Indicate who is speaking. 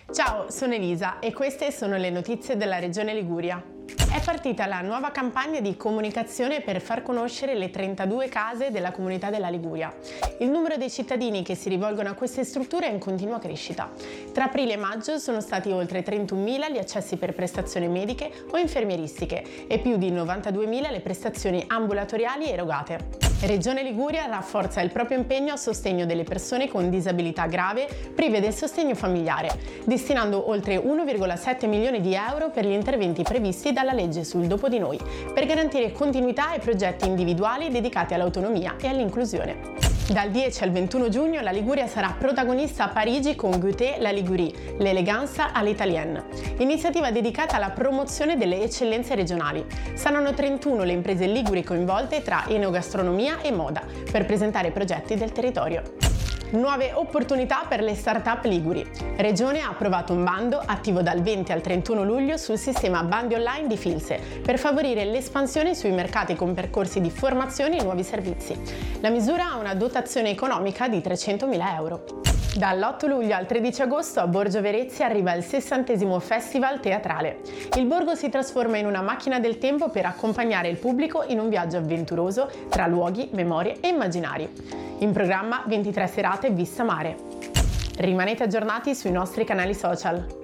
Speaker 1: Ciao, sono Elisa e queste sono le notizie della Regione Liguria. È partita la nuova campagna di comunicazione per far conoscere le 32 case della comunità della Liguria. Il numero dei cittadini che si rivolgono a queste strutture è in continua crescita. Tra aprile e maggio sono stati oltre 31.000 gli accessi per prestazioni mediche o infermieristiche e più di 92.000 le prestazioni ambulatoriali erogate. Regione Liguria rafforza il proprio impegno a sostegno delle persone con disabilità grave prive del sostegno familiare, destinando oltre 1,7 milioni di euro per gli interventi previsti dalla legge sul Dopo di Noi, per garantire continuità ai progetti individuali dedicati all'autonomia e all'inclusione. Dal 10 al 21 giugno la Liguria sarà protagonista a Parigi con Goûter la Ligurie, l'eleganza all'italienne, iniziativa dedicata alla promozione delle eccellenze regionali. Saranno 31 le imprese liguri coinvolte tra enogastronomia e moda per presentare progetti del territorio. Nuove opportunità per le start-up liguri. Regione ha approvato un bando attivo dal 20 al 31 luglio sul sistema bandi online di Filse per favorire l'espansione sui mercati con percorsi di formazione e nuovi servizi. La misura ha una dotazione economica di 300.000 euro. Dall'8 luglio al 13 agosto a Borgio Verezzi arriva il 60° Festival Teatrale. Il borgo si trasforma in una macchina del tempo per accompagnare il pubblico in un viaggio avventuroso tra luoghi, memorie e immaginari. In programma 23 serate vista mare. Rimanete aggiornati sui nostri canali social.